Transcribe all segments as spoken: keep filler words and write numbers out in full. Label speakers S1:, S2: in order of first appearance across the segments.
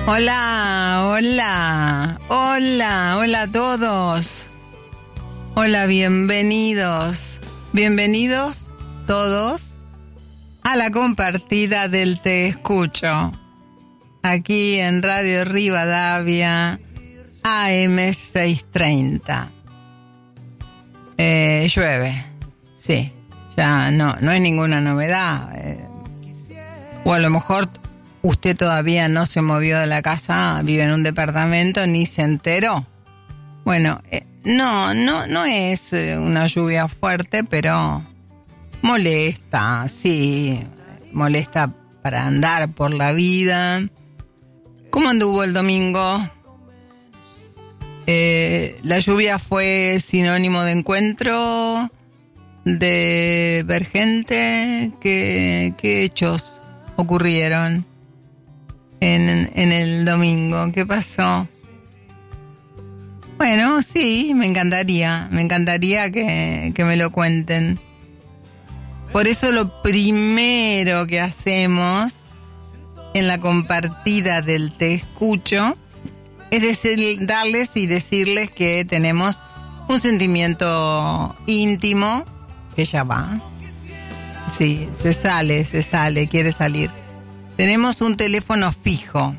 S1: Hola, hola, hola, hola a todos. Hola, bienvenidos. Bienvenidos todos a la compartida del Te Escucho. Aquí en Radio Rivadavia, A M seiscientos treinta. Eh, llueve, sí, ya no, no es ninguna novedad. Eh, o a lo mejor usted todavía no se movió de la casa, vive en un departamento, ni se enteró. Bueno, eh, no, no, no es una lluvia fuerte, pero molesta, sí, molesta para andar por la vida. ¿Cómo anduvo el domingo? Eh, la lluvia fue sinónimo de encuentro, de ver gente. ¿Qué, qué hechos ocurrieron en, en el domingo? ¿Qué pasó? Bueno, sí, me encantaría, me encantaría que, que me lo cuenten. Por eso lo primero que hacemos en la compartida del Te Escucho es decir, darles y decirles que tenemos un sentimiento íntimo que ya va. Sí, se sale, se sale, quiere salir. Tenemos un teléfono fijo,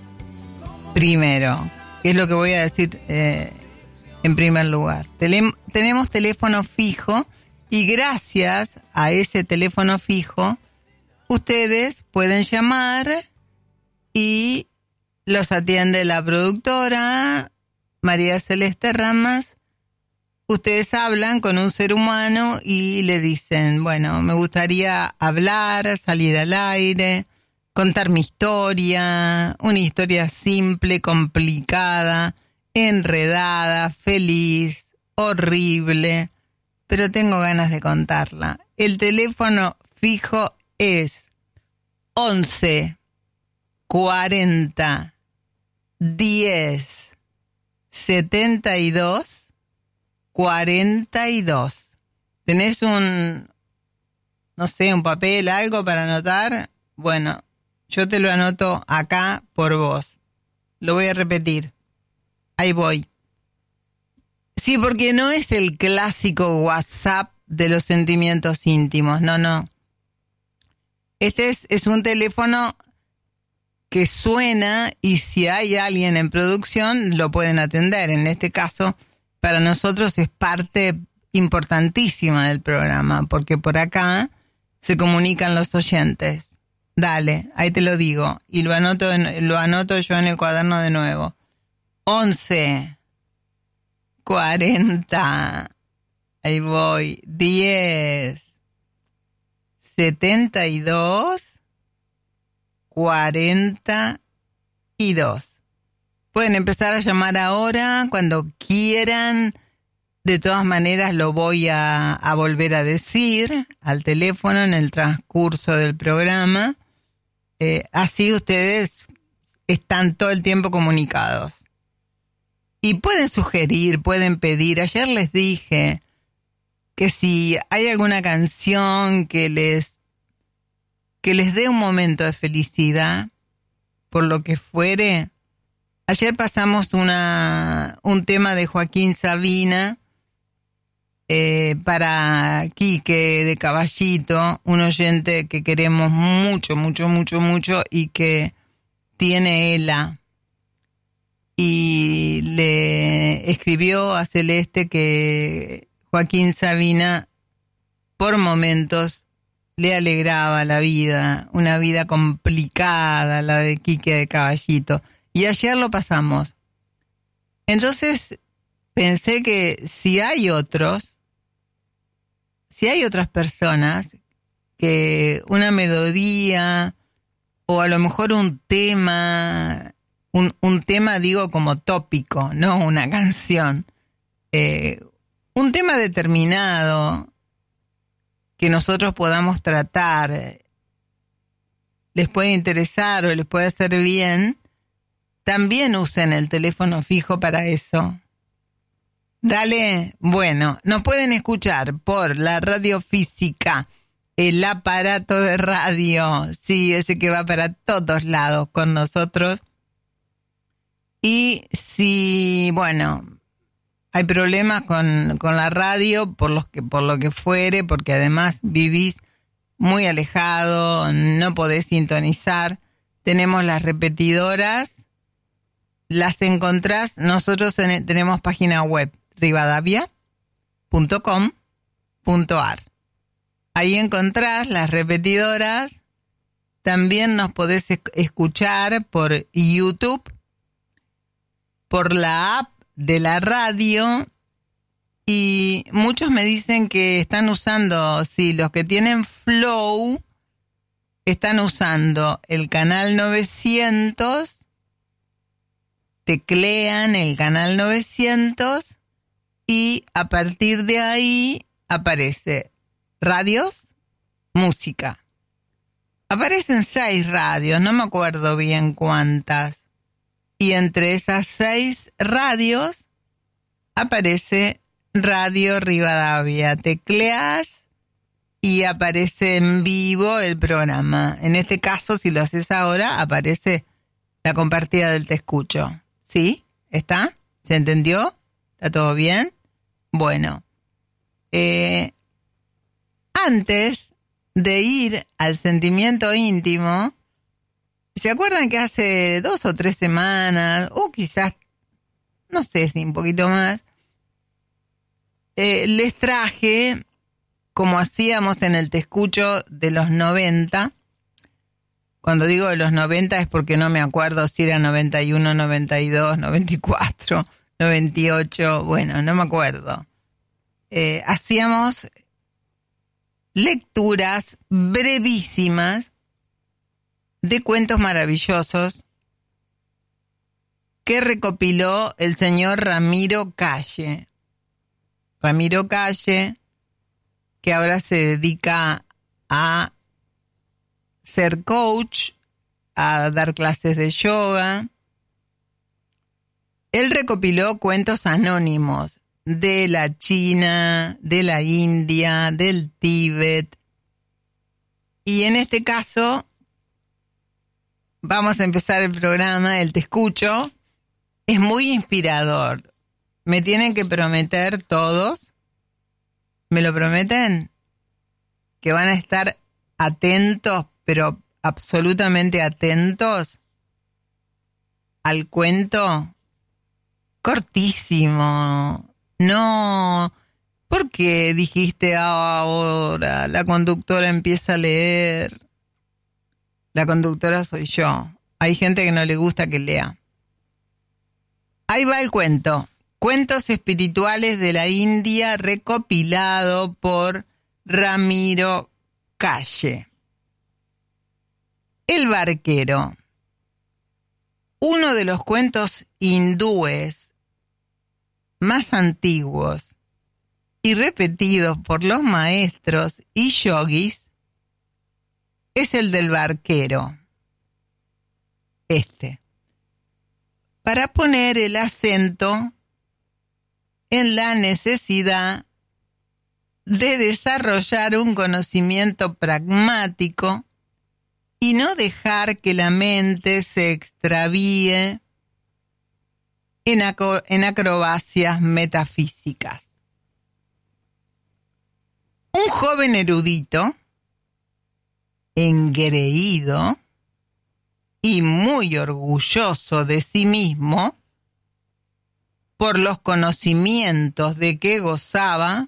S1: primero, que es lo que voy a decir eh, en primer lugar. Tele- tenemos teléfono fijo y gracias a ese teléfono fijo, ustedes pueden llamar y los atiende la productora María Celeste Ramas. Ustedes hablan con un ser humano y le dicen, bueno, me gustaría hablar, salir al aire, contar mi historia, una historia simple, complicada, enredada, feliz, horrible, pero tengo ganas de contarla. El teléfono fijo es once cuarenta diez setenta y dos cuarenta y dos. ¿Tenés un, no sé, un papel, algo para anotar? Bueno, yo te lo anoto acá por vos. Lo voy a repetir. Ahí voy. Sí, porque no es el clásico WhatsApp de los sentimientos íntimos, no, no. Este es, es un teléfono que suena y si hay alguien en producción lo pueden atender. En este caso, para nosotros es parte importantísima del programa, porque por acá se comunican los oyentes. Dale, ahí te lo digo. Y lo anoto, en, lo anoto yo en el cuaderno de nuevo. once cuarenta, ahí voy, diez setenta y dos cuarenta y dos. Pueden empezar a llamar ahora, cuando quieran. De todas maneras lo voy a, a volver a decir al teléfono en el transcurso del programa. Eh, así ustedes están todo el tiempo comunicados. Y pueden sugerir, pueden pedir. Ayer les dije que si hay alguna canción que les, que les dé un momento de felicidad, por lo que fuere. Ayer pasamos una, un tema de Joaquín Sabina eh, para Quique de Caballito, un oyente que queremos mucho, mucho, mucho, mucho y que tiene ELA. Y le escribió a Celeste que Joaquín Sabina por momentos le alegraba la vida, una vida complicada, la de Quique de Caballito. Y ayer lo pasamos. Entonces pensé que si hay otros, si hay otras personas que una melodía o a lo mejor un tema, un, un tema digo como tópico, no una canción, eh, un tema determinado que nosotros podamos tratar, les puede interesar o les puede hacer bien, también usen el teléfono fijo para eso. Dale, bueno, nos pueden escuchar por la radio física, el aparato de radio, sí, ese que va para todos lados con nosotros, Y si, bueno, hay problemas con, con la radio, por, los que, por lo que fuere, porque además vivís muy alejado, no podés sintonizar, tenemos las repetidoras, las encontrás, nosotros en, tenemos página web, rivadavia punto com punto ar. Ahí encontrás las repetidoras. También nos podés escuchar por YouTube, por la app de la radio, y muchos me dicen que están usando, sí, los que tienen Flow están usando el canal novecientos, teclean el canal novecientos y a partir de ahí aparece radios, música. Aparecen seis radios, no me acuerdo bien cuántas. Y entre esas seis radios aparece Radio Rivadavia. Tecleas y aparece en vivo el programa. En este caso, si lo haces ahora, aparece la compartida del Te Escucho. ¿Sí? ¿Está? ¿Se entendió? ¿Está todo bien? Bueno. Eh, antes de ir al sentimiento íntimo, ¿se acuerdan que hace dos o tres semanas, o quizás, no sé si un poquito más, eh, les traje, como hacíamos en el Te Escucho de los noventa? Cuando digo de los noventa es porque no me acuerdo si era noventa y uno, noventa y dos, noventa y cuatro, noventa y ocho, bueno, no me acuerdo. Eh, hacíamos lecturas brevísimas de cuentos maravillosos que recopiló el señor Ramiro Calle. Ramiro Calle, que ahora se dedica a ser coach, a dar clases de yoga. Él recopiló cuentos anónimos de la China, de la India, del Tíbet. Y en este caso, vamos a empezar el programa, el Te Escucho. Es muy inspirador. Me tienen que prometer todos, ¿me lo prometen? Que van a estar atentos, pero absolutamente atentos al cuento. Cortísimo. No, ¿por qué dijiste ahora? La conductora empieza a leer. La conductora soy yo. Hay gente que no le gusta que lea. Ahí va el cuento. Cuentos espirituales de la India, recopilado por Ramiro Calle. El barquero. Uno de los cuentos hindúes más antiguos y repetidos por los maestros y yogis es el del barquero. Este. Para poner el acento en la necesidad de desarrollar un conocimiento pragmático y no dejar que la mente se extravíe en, aco- en acrobacias metafísicas. Un joven erudito, engreído y muy orgulloso de sí mismo por los conocimientos de que gozaba,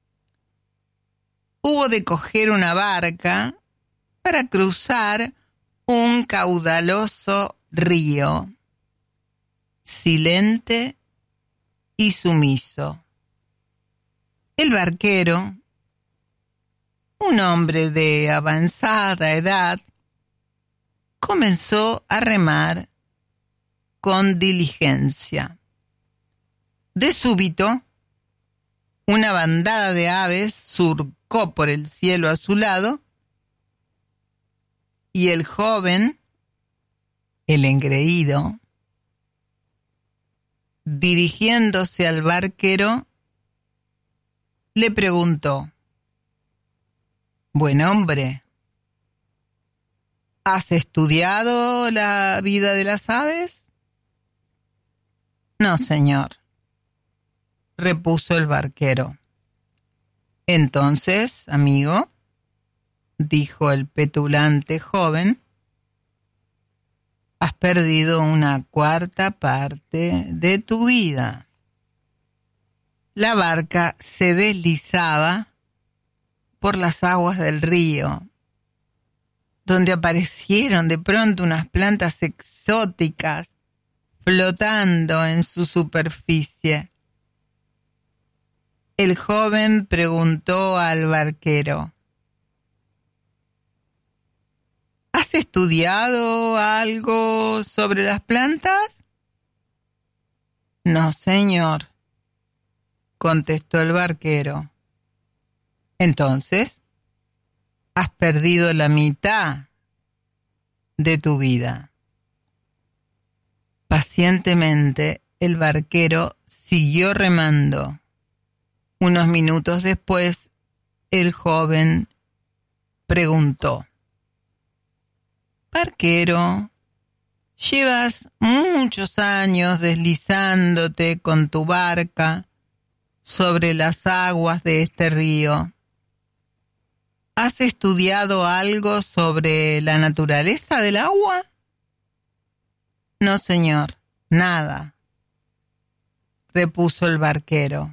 S1: hubo de coger una barca para cruzar un caudaloso río, silente y sumiso. El barquero, un hombre de avanzada edad, comenzó a remar con diligencia. De súbito, una bandada de aves surcó por el cielo a su lado y el joven, el engreído, dirigiéndose al barquero, le preguntó: «Buen hombre, ¿has estudiado la vida de las aves?». No, señor, repuso el barquero. Entonces, amigo, dijo el petulante joven, has perdido una cuarta parte de tu vida. La barca se deslizaba por las aguas del río, donde aparecieron de pronto unas plantas exóticas flotando en su superficie. El joven preguntó al barquero, ¿has estudiado algo sobre las plantas? No, señor, contestó el barquero. Entonces, has perdido la mitad de tu vida. Pacientemente, el barquero siguió remando. Unos minutos después, el joven preguntó, barquero, llevas muchos años deslizándote con tu barca sobre las aguas de este río. ¿Has estudiado algo sobre la naturaleza del agua? No, señor, nada, repuso el barquero.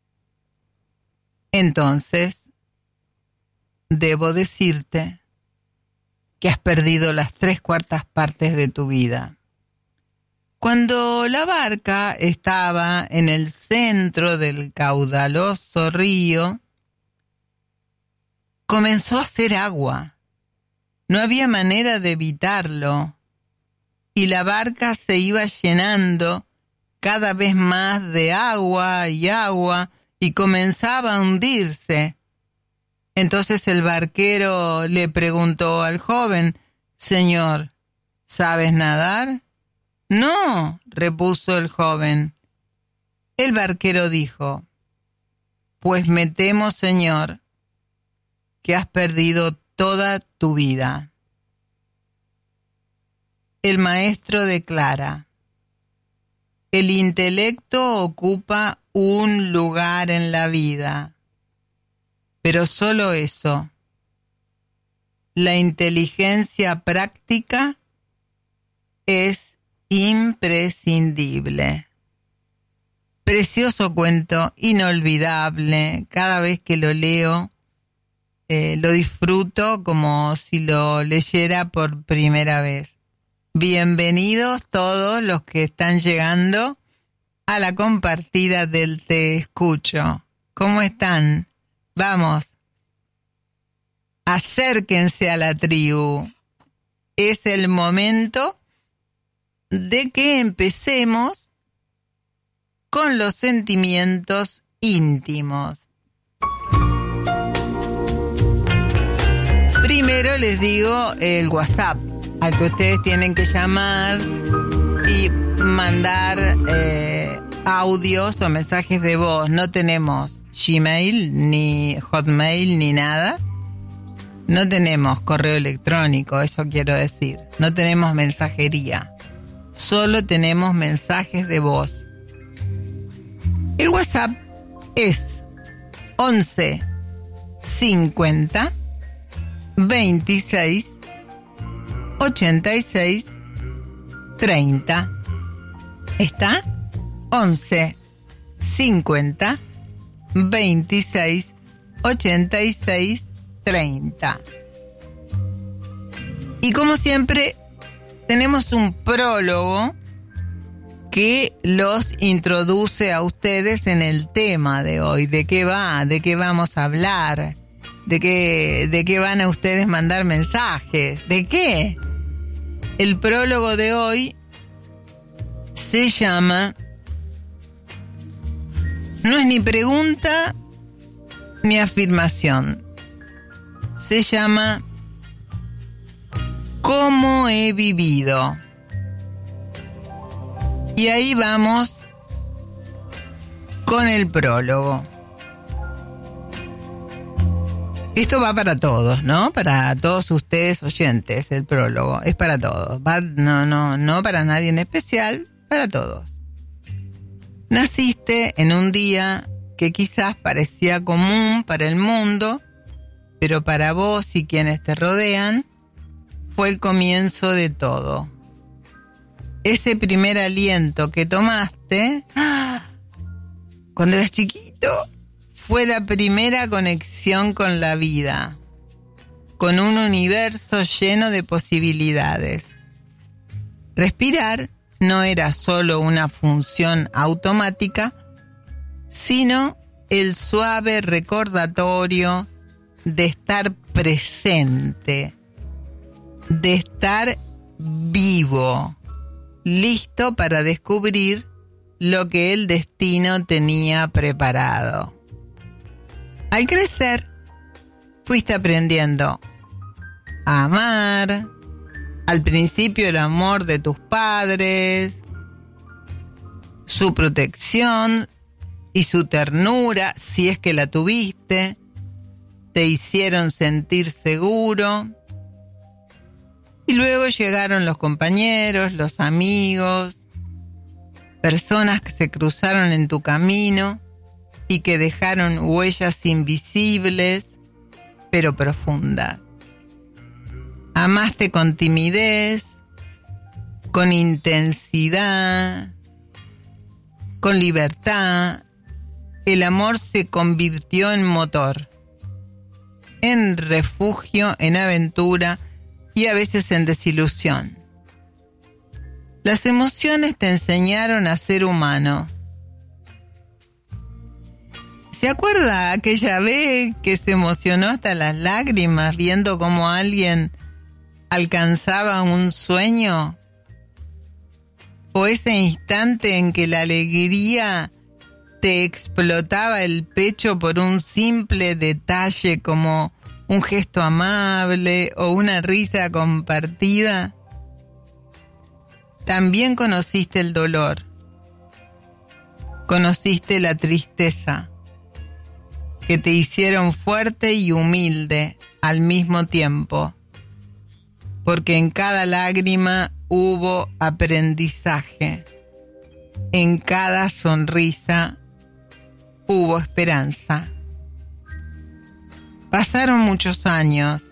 S1: Entonces, debo decirte que has perdido las tres cuartas partes de tu vida. Cuando la barca estaba en el centro del caudaloso río, comenzó a hacer agua. No había manera de evitarlo, y la barca se iba llenando cada vez más de agua y agua, y comenzaba a hundirse. Entonces el barquero le preguntó al joven, «Señor, ¿sabes nadar?» «No», repuso el joven. El barquero dijo, «Pues me temo, señor, que has perdido toda tu vida». El maestro declara, «El intelecto ocupa un lugar en la vida, pero solo eso. La inteligencia práctica es imprescindible». Precioso cuento, inolvidable. Cada vez que lo leo, eh, lo disfruto como si lo leyera por primera vez. Bienvenidos todos los que están llegando a la compartida del Te Escucho. ¿Cómo están? Vamos, acérquense a la tribu. Es el momento de que empecemos con los sentimientos íntimos. Primero les digo el WhatsApp al que ustedes tienen que llamar y mandar eh, audios o mensajes de voz. No tenemos Gmail, ni Hotmail, ni nada. No tenemos correo electrónico, eso quiero decir. No tenemos mensajería. Solo tenemos mensajes de voz. El WhatsApp es once cincuenta veintiséis ochenta y seis treinta. ¿Está? once cincuenta veintiséis ochenta y seis treinta. Y como siempre, tenemos un prólogo que los introduce a ustedes en el tema de hoy. ¿De qué va? ¿De qué vamos a hablar? ¿De qué, de qué van a ustedes mandar mensajes? ¿De qué? El prólogo de hoy se llama... No es ni pregunta ni afirmación. Se llama ¿Cómo he vivido? Y ahí vamos con el prólogo. Esto va para todos, ¿no? Para todos ustedes oyentes, el prólogo. Es para todos. Va, no, no, no para nadie en especial, para todos. Naciste en un día que quizás parecía común para el mundo, pero para vos y quienes te rodean, fue el comienzo de todo. Ese primer aliento que tomaste, cuando eras chiquito, fue la primera conexión con la vida, con un universo lleno de posibilidades. Respirar no era solo una función automática, sino el suave recordatorio de estar presente, de estar vivo, listo para descubrir lo que el destino tenía preparado. Al crecer, fuiste aprendiendo a amar, al principio el amor de tus padres, su protección y su ternura, si es que la tuviste, te hicieron sentir seguro. Y luego llegaron los compañeros, los amigos, personas que se cruzaron en tu camino y que dejaron huellas invisibles, pero profundas. Amaste con timidez, con intensidad, con libertad. El amor se convirtió en motor, en refugio, en aventura y a veces en desilusión. Las emociones te enseñaron a ser humano. ¿Se acuerda aquella vez que se emocionó hasta las lágrimas viendo cómo alguien alcanzaba un sueño? ¿O ese instante en que la alegría te explotaba el pecho por un simple detalle como un gesto amable o una risa compartida? También conociste el dolor, conociste la tristeza, que te hicieron fuerte y humilde al mismo tiempo, porque en cada lágrima hubo aprendizaje, en cada sonrisa hubo esperanza. Pasaron muchos años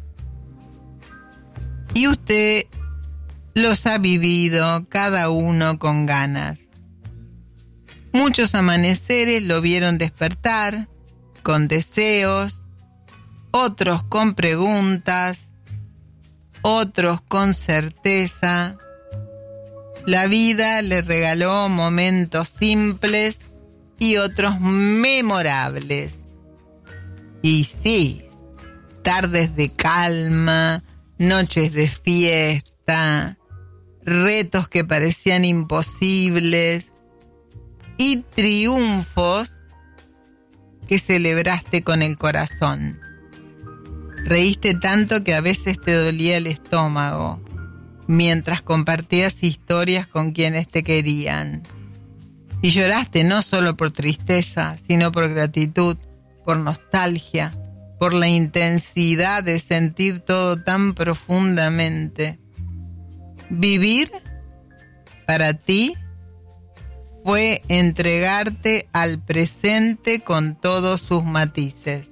S1: y usted los ha vivido cada uno con ganas. Muchos amaneceres lo vieron despertar con deseos, otros con preguntas, otros con certeza. La vida le regaló momentos simples y otros memorables. Y sí, tardes de calma, noches de fiesta, retos que parecían imposibles y triunfos que celebraste con el corazón. Reíste tanto que a veces te dolía el estómago mientras compartías historias con quienes te querían. Y lloraste no solo por tristeza, sino por gratitud, por nostalgia, por la intensidad de sentir todo tan profundamente. Vivir, para ti, fue entregarte al presente con todos sus matices.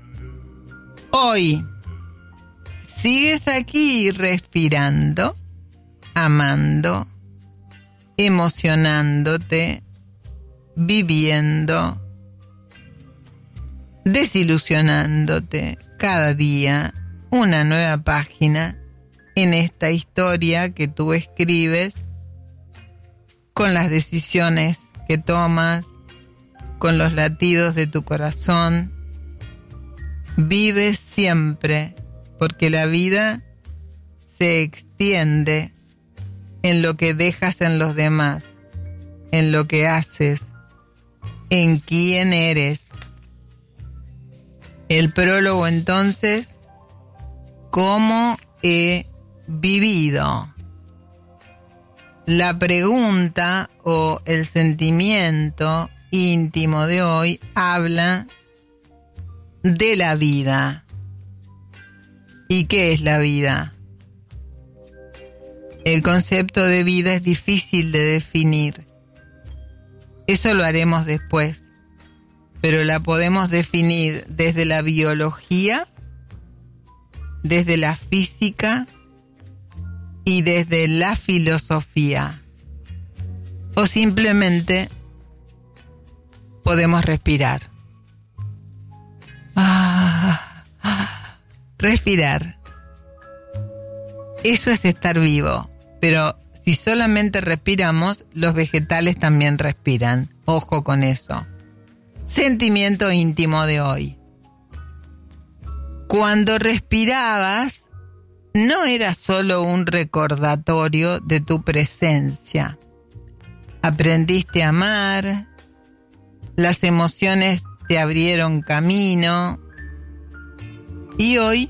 S1: Hoy, sigues aquí respirando, amando, emocionándote, viviendo, desilusionándote cada día, una nueva página en esta historia que tú escribes con las decisiones que tomas, con los latidos de tu corazón. Vives siempre, porque la vida se extiende en lo que dejas en los demás, en lo que haces, en quién eres. El prólogo entonces, ¿cómo he vivido? La pregunta o el sentimiento íntimo de hoy habla de la vida. ¿Y qué es la vida? El concepto de vida es difícil de definir. Eso lo haremos después, pero la podemos definir desde la biología, desde la física y desde la filosofía. O simplemente podemos respirar. Ah, ah, respirar. Eso es estar vivo, pero si solamente respiramos, los vegetales también respiran. Ojo con eso. Sentimiento íntimo de hoy. Cuando respirabas, no era solo un recordatorio de tu presencia. Aprendiste a amar, las emociones te abrieron camino, y hoy,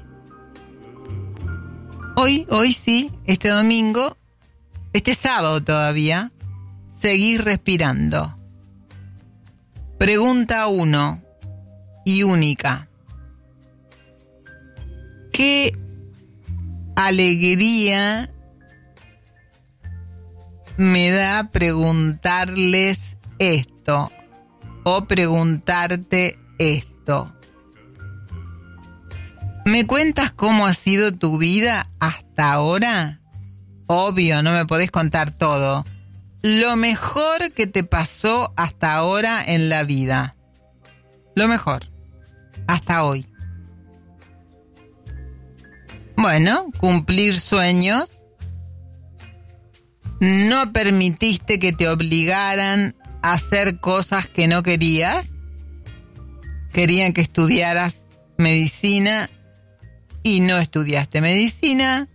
S1: hoy, hoy sí, este domingo, este sábado todavía, seguís respirando. Pregunta uno y única. ¿Qué alegría me da preguntarles esto o preguntarte esto? ¿Me cuentas cómo ha sido tu vida hasta ahora? Obvio, no me podés contar todo. Lo mejor que te pasó hasta ahora en la vida. Lo mejor. Hasta hoy. Bueno, cumplir sueños. No permitiste que te obligaran a hacer cosas que no querías. Querían que estudiaras medicina y no estudiaste medicina.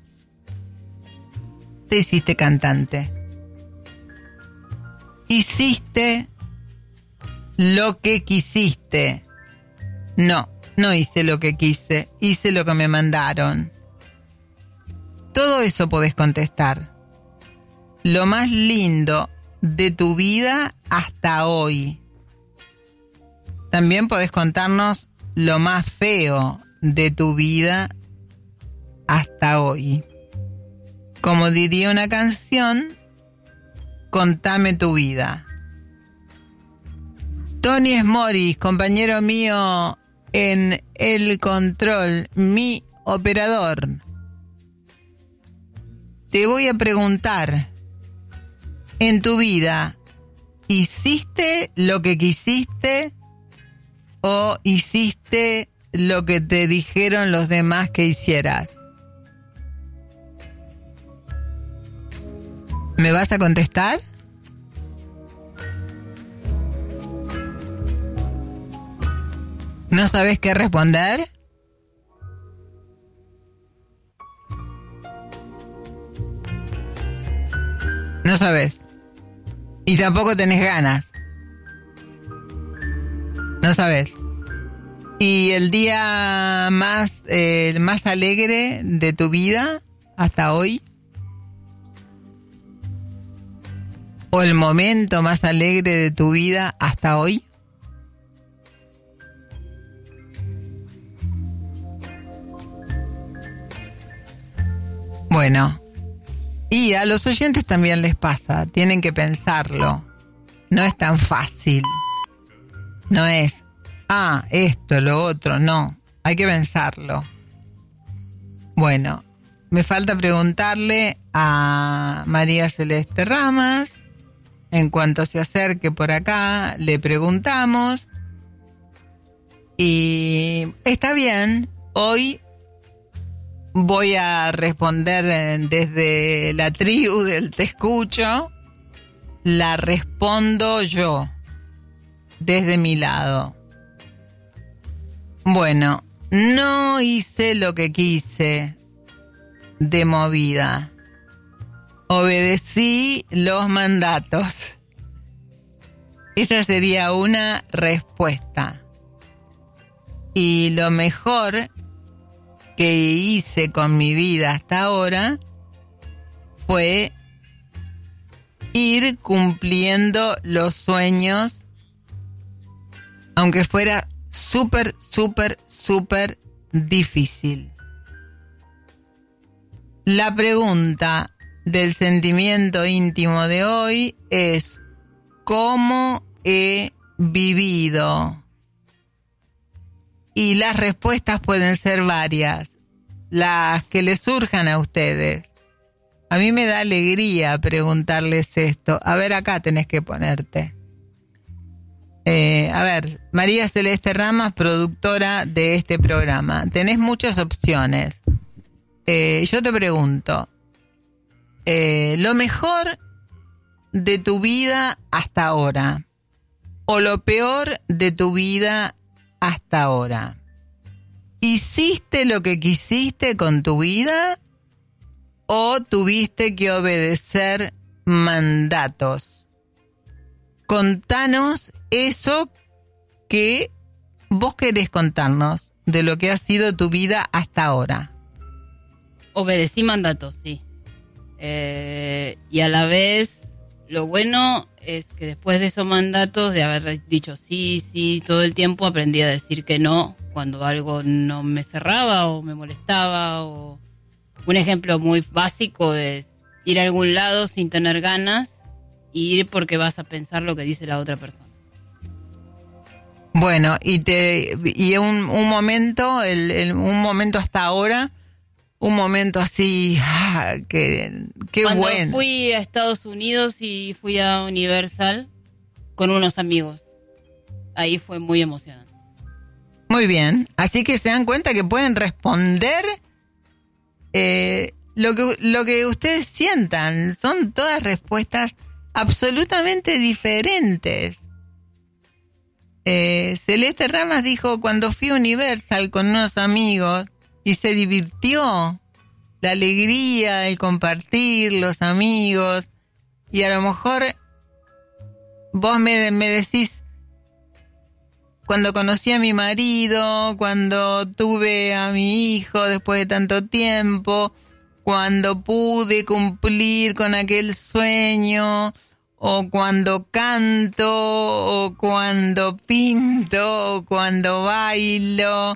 S1: Te hiciste cantante. Hiciste lo que quisiste. No, no hice lo que quise, hice lo que me mandaron. Todo eso podés contestar. Lo más lindo de tu vida hasta hoy. También podés contarnos lo más feo de tu vida hasta hoy. Como diría una canción, contame tu vida. Tony Smoris, compañero mío en el control, mi operador. Te voy a preguntar, en tu vida, ¿hiciste lo que quisiste o hiciste lo que te dijeron los demás que hicieras? ¿Me vas a contestar? ¿No sabes qué responder? No sabes. Y tampoco tenés ganas. No sabes. ¿Y el día más, eh, el más alegre de tu vida hasta hoy? ¿O el momento más alegre de tu vida hasta hoy? Bueno, y a los oyentes también les pasa, tienen que pensarlo. No es tan fácil. No es, ah, esto, lo otro, no. Hay que pensarlo. Bueno, me falta preguntarle a María Celeste Ramas. En cuanto se acerque por acá, le preguntamos. Y está bien, hoy voy a responder desde la tribu del Te Escucho. La respondo yo, desde mi lado. Bueno, no hice lo que quise de movida. Obedecí los mandatos. Esa sería una respuesta. Y lo mejor que hice con mi vida hasta ahora fue ir cumpliendo los sueños, aunque fuera súper, súper, súper difícil. La pregunta del sentimiento íntimo de hoy es: ¿cómo he vivido? Y las respuestas pueden ser varias, las que les surjan a ustedes. A mí me da alegría preguntarles esto. A ver, acá tenés que ponerte. Eh, a ver, María Celeste Ramas, productora de este programa. Tenés muchas opciones. Eh, yo te pregunto, eh, ¿lo mejor de tu vida hasta ahora o lo peor de tu vida hasta ahora? ¿Hiciste lo que quisiste con tu vida o tuviste que obedecer mandatos? Contanos eso que vos querés contarnos de lo que ha sido tu vida hasta ahora.
S2: Obedecí mandatos, sí. Eh, y a la vez, lo bueno es que después de esos mandatos, de haber dicho sí, sí, todo el tiempo aprendí a decir que no cuando algo no me cerraba o me molestaba. O un ejemplo muy básico es ir a algún lado sin tener ganas y ir porque vas a pensar lo que dice la otra persona.
S1: Bueno, y te y un, un momento, el, el, un momento hasta ahora, un momento así, ah, que qué
S2: Cuando
S1: bueno.
S2: Cuando fui a Estados Unidos y fui a Universal con unos amigos, ahí fue muy emocionante.
S1: Muy bien, así que se dan cuenta que pueden responder eh, lo que lo que ustedes sientan. Son todas respuestas absolutamente diferentes. Eh, Celeste Ramas dijo, cuando fui a Universal con unos amigos y se divirtió, la alegría, el compartir, los amigos, y a lo mejor vos me, me decís, cuando conocí a mi marido, cuando tuve a mi hijo después de tanto tiempo, cuando pude cumplir con aquel sueño, o cuando canto, o cuando pinto, o cuando bailo.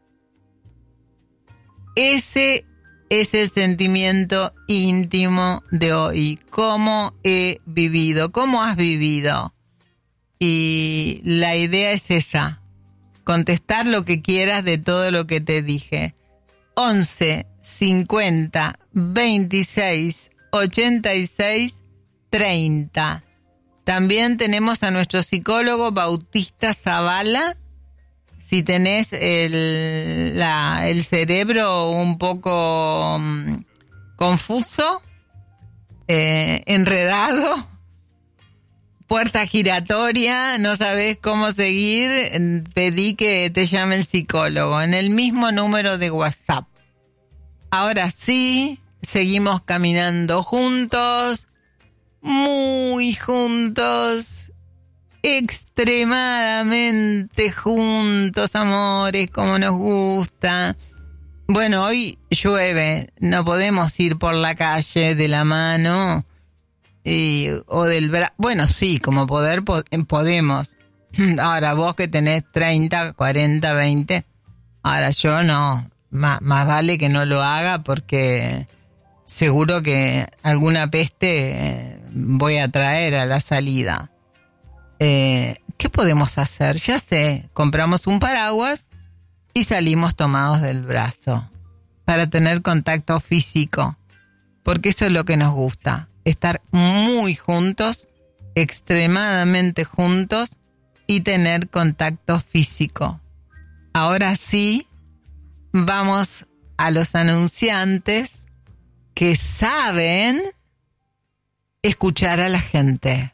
S1: Ese es el sentimiento íntimo de hoy. ¿Cómo he vivido? ¿Cómo has vivido? Y la idea es esa. Contestar lo que quieras de todo lo que te dije. once, cincuenta, veintiséis, ochenta y seis, treinta. También tenemos a nuestro psicólogo Bautista Zavala. Si tenés el, la, el cerebro un poco um, confuso, eh, enredado, puerta giratoria, no sabés cómo seguir, pedí que te llame el psicólogo en el mismo número de WhatsApp. Ahora sí, seguimos caminando juntos, muy juntos, extremadamente juntos, amores, como nos gusta. Bueno, hoy llueve, no podemos ir por la calle de la mano y, o del brazo. Bueno, sí, como poder po- podemos. Ahora vos que tenés treinta, cuarenta, veinte, ahora yo no, más, más vale que no lo haga porque seguro que alguna peste voy a traer a la salida. Eh, ¿Qué podemos hacer? Ya sé, compramos un paraguas y salimos tomados del brazo para tener contacto físico, porque eso es lo que nos gusta, estar muy juntos, extremadamente juntos y tener contacto físico. Ahora sí, vamos a los anunciantes que saben escuchar a la gente.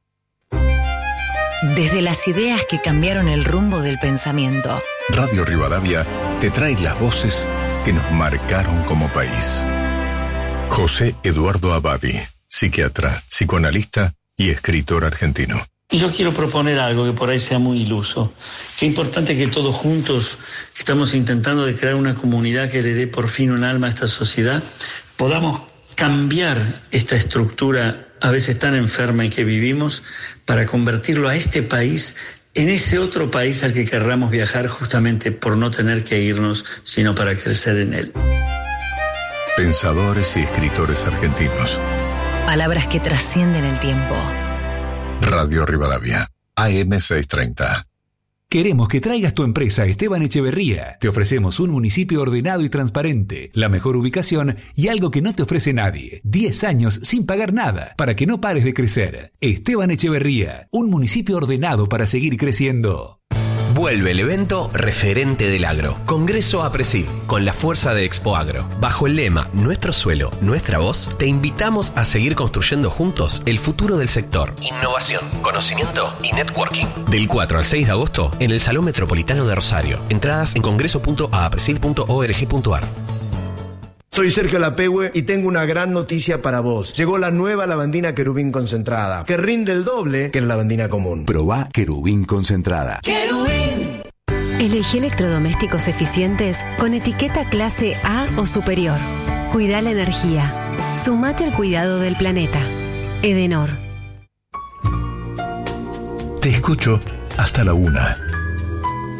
S3: Desde las ideas que cambiaron el rumbo del pensamiento.
S4: Radio Rivadavia te trae las voces que nos marcaron como país. José Eduardo Abadi, psiquiatra, psicoanalista y escritor argentino.
S5: Y yo quiero proponer algo que por ahí sea muy iluso. Qué importante que todos juntos, que estamos intentando de crear una comunidad que le dé por fin un alma a esta sociedad, podamos cambiar esta estructura a veces tan enferma en que vivimos para convertirlo a este país en ese otro país al que querramos viajar justamente por no tener que irnos, sino para crecer en él.
S4: Pensadores y escritores argentinos.
S3: Palabras que trascienden el tiempo.
S4: Radio Rivadavia, A M seiscientos treinta.
S6: Queremos que traigas tu empresa a Esteban Echeverría. Te ofrecemos un municipio ordenado y transparente, la mejor ubicación y algo que no te ofrece nadie. diez años sin pagar nada para que no pares de crecer. Esteban Echeverría, un municipio ordenado para seguir creciendo.
S7: Vuelve el evento Referente del Agro, Congreso APRESID, con la fuerza de Expo Agro. Bajo el lema Nuestro suelo, nuestra voz, te invitamos a seguir construyendo juntos el futuro del sector. Innovación, conocimiento y networking. Del cuatro al seis de agosto en el Salón Metropolitano de Rosario. Entradas en congreso punto apresid punto org punto ar.
S8: Soy Sergio Lapehue y tengo una gran noticia para vos. Llegó la nueva lavandina Querubín concentrada, que rinde el doble que la lavandina común.
S9: Probá Querubín concentrada.
S10: ¡Querubín! Elegí electrodomésticos eficientes con etiqueta clase A o superior. Cuida la energía. Sumate al cuidado del planeta. Edenor.
S4: Te escucho hasta la una.